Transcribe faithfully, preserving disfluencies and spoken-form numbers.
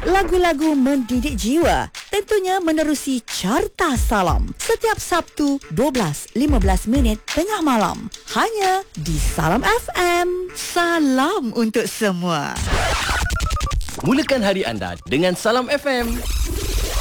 lagu-lagu mendidik jiwa, tentunya menerusi Carta Salam setiap Sabtu dua belas lima belas minit tengah malam, hanya di Salam F M. Salam untuk semua. Mulakan hari anda dengan Salam F M.